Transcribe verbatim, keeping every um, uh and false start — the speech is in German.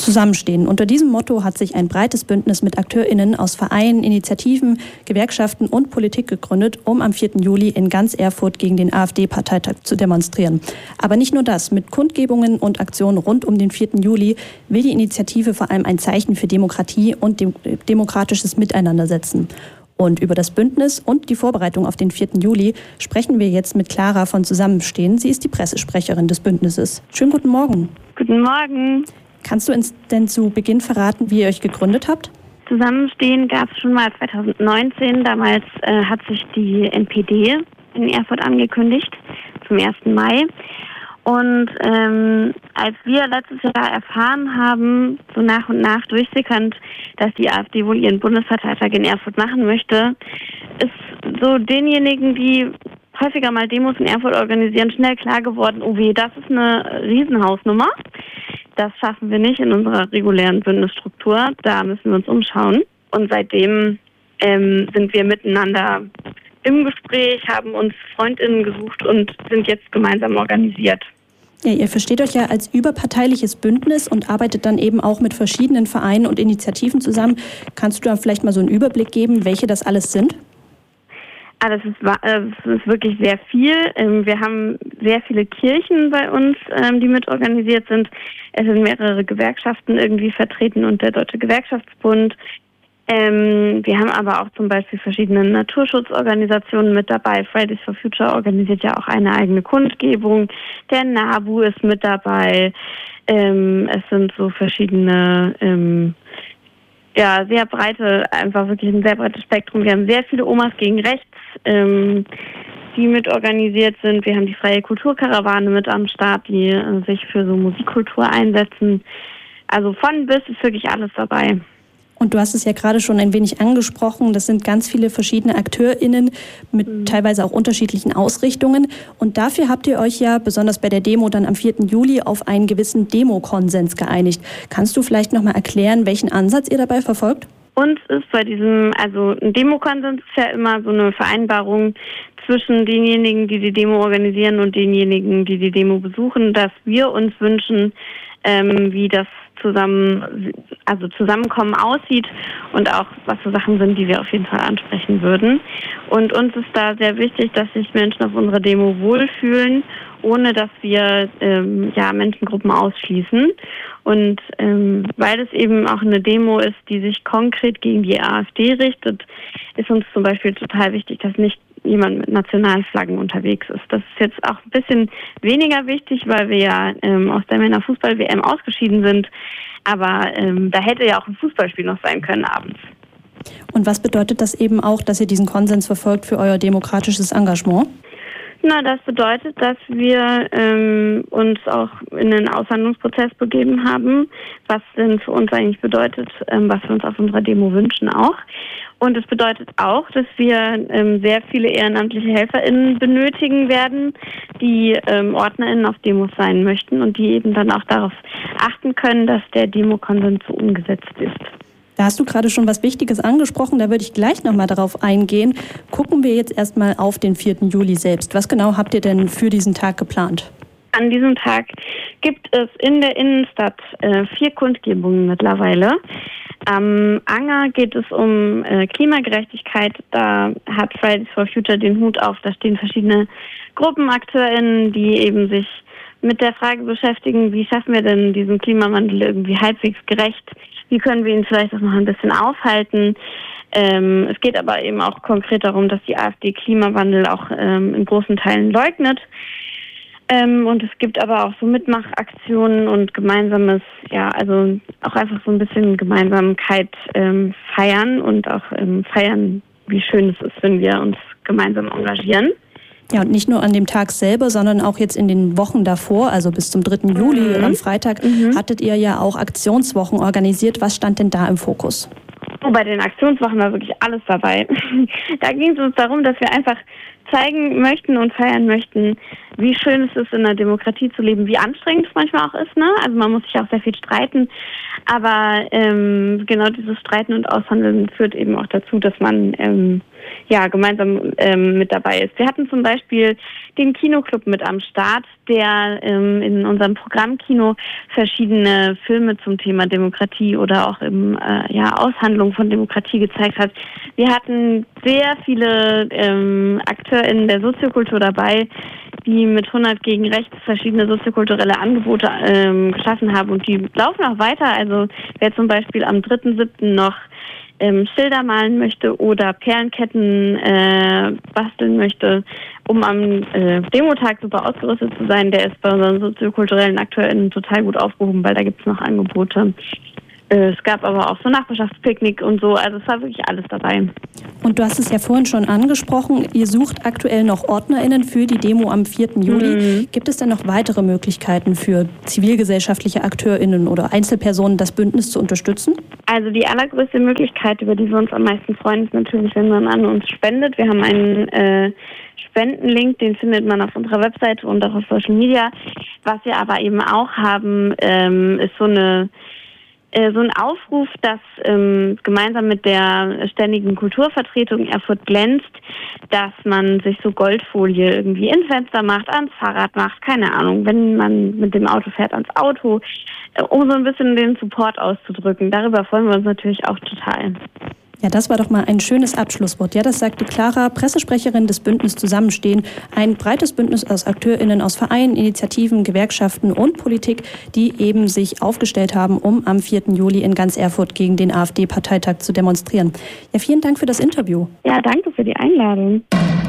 Zusammenstehen. Unter diesem Motto hat sich ein breites Bündnis mit AkteurInnen aus Vereinen, Initiativen, Gewerkschaften und Politik gegründet, um am vierten Juli in ganz Erfurt gegen den AfD-Parteitag zu demonstrieren. Aber nicht nur das. Mit Kundgebungen und Aktionen rund um den vierten Juli will die Initiative vor allem ein Zeichen für Demokratie und dem, demokratisches Miteinander setzen. Und über das Bündnis und die Vorbereitung auf den vierten Juli sprechen wir jetzt mit Clara von Zusammenstehen. Sie ist die Pressesprecherin des Bündnisses. Schönen guten Morgen. Guten Morgen. Kannst du uns denn zu Beginn verraten, wie ihr euch gegründet habt? Zusammenstehen gab es schon mal zwanzig neunzehn. Damals äh, hat sich die N P D in Erfurt angekündigt, zum ersten Mai. Und ähm, als wir letztes Jahr erfahren haben, so nach und nach durchsickernd, dass die AfD wohl ihren Bundesparteitag in Erfurt machen möchte, ist so denjenigen, die häufiger mal Demos in Erfurt organisieren, schnell klar geworden, oh weh, das ist eine Riesenhausnummer. Das schaffen wir nicht in unserer regulären Bündnisstruktur. Da müssen wir uns umschauen. Und seitdem ähm, sind wir miteinander im Gespräch, haben uns FreundInnen gesucht und sind jetzt gemeinsam organisiert. Ja, ihr versteht euch ja als überparteiliches Bündnis und arbeitet dann eben auch mit verschiedenen Vereinen und Initiativen zusammen. Kannst du da vielleicht mal so einen Überblick geben, welche das alles sind? Ah, das ist, das ist wirklich sehr viel. Wir haben sehr viele Kirchen bei uns, die mit organisiert sind. Es sind mehrere Gewerkschaften irgendwie vertreten und der Deutsche Gewerkschaftsbund. Wir haben aber auch zum Beispiel verschiedene Naturschutzorganisationen mit dabei. Fridays for Future organisiert ja auch eine eigene Kundgebung. Der NABU ist mit dabei. Es sind so verschiedene... Ja, sehr breite, einfach wirklich ein sehr breites Spektrum. Wir haben sehr viele Omas gegen Rechts, ähm, die mit organisiert sind. Wir haben die Freie Kulturkarawane mit am Start, die äh, sich für so Musikkultur einsetzen. Also von bis ist wirklich alles dabei. Und du hast es ja gerade schon ein wenig angesprochen, das sind ganz viele verschiedene AkteurInnen mit mhm. teilweise auch unterschiedlichen Ausrichtungen. Und dafür habt ihr euch ja besonders bei der Demo dann am vierten Juli auf einen gewissen Demokonsens geeinigt. Kannst du vielleicht nochmal erklären, welchen Ansatz ihr dabei verfolgt? Uns ist bei diesem, also ein Demokonsens ist ja immer so eine Vereinbarung zwischen denjenigen, die die Demo organisieren und denjenigen, die die Demo besuchen, dass wir uns wünschen, ähm, wie das zusammen, also Zusammenkommen aussieht und auch was so Sachen sind, die wir auf jeden Fall ansprechen würden. Und uns ist da sehr wichtig, dass sich Menschen auf unserer Demo wohlfühlen, ohne dass wir ähm, ja Menschengruppen ausschließen. Und ähm, weil es eben auch eine Demo ist, die sich konkret gegen die AfD richtet, ist uns zum Beispiel total wichtig, dass nicht jemand mit Nationalflaggen unterwegs ist. Das ist jetzt auch ein bisschen weniger wichtig, weil wir ja ähm, aus der Männerfußball-W M ausgeschieden sind. Aber ähm, da hätte ja auch ein Fußballspiel noch sein können abends. Und was bedeutet das eben auch, dass ihr diesen Konsens verfolgt für euer demokratisches Engagement? Na, das bedeutet, dass wir ähm, uns auch in den Aushandlungsprozess begeben haben, was denn für uns eigentlich bedeutet, ähm, was wir uns auf unserer Demo wünschen auch. Und es bedeutet auch, dass wir ähm, sehr viele ehrenamtliche HelferInnen benötigen werden, die ähm, OrdnerInnen auf Demos sein möchten und die eben dann auch darauf achten können, dass der Demokonsens so umgesetzt ist. Da hast du gerade schon was Wichtiges angesprochen, da würde ich gleich nochmal darauf eingehen. Gucken wir jetzt erstmal auf den vierten Juli selbst. Was genau habt ihr denn für diesen Tag geplant? An diesem Tag gibt es in der Innenstadt äh, vier Kundgebungen mittlerweile. Am Anger geht es um äh, Klimagerechtigkeit. Da hat Fridays for Future den Hut auf. Da stehen verschiedene GruppenakteurInnen, die eben sich mit der Frage beschäftigen, wie schaffen wir denn diesen Klimawandel irgendwie halbwegs gerecht? Wie können wir ihn vielleicht auch noch ein bisschen aufhalten? Ähm, es geht aber eben auch konkret darum, dass die AfD Klimawandel auch ähm, in großen Teilen leugnet. Ähm, und es gibt aber auch so Mitmachaktionen und gemeinsames, ja, also auch einfach so ein bisschen Gemeinsamkeit ähm, feiern und auch ähm, feiern, wie schön es ist, wenn wir uns gemeinsam engagieren. Ja, und nicht nur an dem Tag selber, sondern auch jetzt in den Wochen davor, also bis zum dritten Juli mhm. am Freitag, mhm. hattet ihr ja auch Aktionswochen organisiert. Was stand denn da im Fokus? Oh, bei den Aktionswochen war wirklich alles dabei. Da ging es uns darum, dass wir einfach zeigen möchten und feiern möchten, wie schön es ist, in einer Demokratie zu leben, wie anstrengend es manchmal auch ist, ne? Also man muss sich auch sehr viel streiten, aber ähm, genau dieses Streiten und Aushandeln führt eben auch dazu, dass man ähm, ja, gemeinsam ähm, mit dabei ist. Wir hatten zum Beispiel den Kinoclub mit am Start, der ähm, in unserem Programmkino verschiedene Filme zum Thema Demokratie oder auch im äh, ja, Aushandlung von Demokratie gezeigt hat. Wir hatten sehr viele ähm, AkteurInnen der Soziokultur dabei, die mit hundert gegen rechts verschiedene soziokulturelle Angebote ähm, geschaffen haben, und die laufen auch weiter. Also wer zum Beispiel am dritten siebten noch ähm, Schilder malen möchte oder Perlenketten äh, basteln möchte, um am äh, Demotag super ausgerüstet zu sein, der ist bei unseren soziokulturellen AkteurInnen total gut aufgehoben, weil da gibt es noch Angebote. Es gab aber auch so Nachbarschaftspicknick und so, also es war wirklich alles dabei. Und du hast es ja vorhin schon angesprochen, ihr sucht aktuell noch OrdnerInnen für die Demo am vierten Juli. Mhm. Gibt es denn noch weitere Möglichkeiten für zivilgesellschaftliche AkteurInnen oder Einzelpersonen, das Bündnis zu unterstützen? Also die allergrößte Möglichkeit, über die wir uns am meisten freuen, ist natürlich, wenn man an uns spendet. Wir haben einen äh, Spendenlink, den findet man auf unserer Webseite und auch auf Social Media. Was wir aber eben auch haben, ähm, ist so eine so ein Aufruf, dass ähm, gemeinsam mit der ständigen Kulturvertretung Erfurt glänzt, dass man sich so Goldfolie irgendwie ins Fenster macht, ans Fahrrad macht, keine Ahnung, wenn man mit dem Auto fährt, ans Auto, äh, um so ein bisschen den Support auszudrücken. Darüber freuen wir uns natürlich auch total. Ja, das war doch mal ein schönes Abschlusswort. Ja, das sagte Clara, Pressesprecherin des Bündnis Zusammenstehen. Ein breites Bündnis aus AkteurInnen aus Vereinen, Initiativen, Gewerkschaften und Politik, die eben sich aufgestellt haben, um am vierten Juli in ganz Erfurt gegen den AfD-Parteitag zu demonstrieren. Ja, vielen Dank für das Interview. Ja, danke für die Einladung.